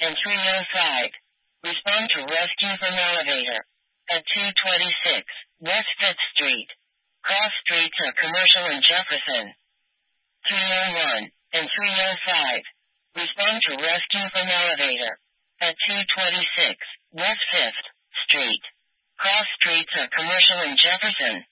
and 305. Respond to rescue from elevator. At 226 West 5th Street. Cross streets are Commercial and Jefferson. 301 and 305. Respond to rescue from elevator. At 226 West 5th Street. Cross streets are Commercial and Jefferson.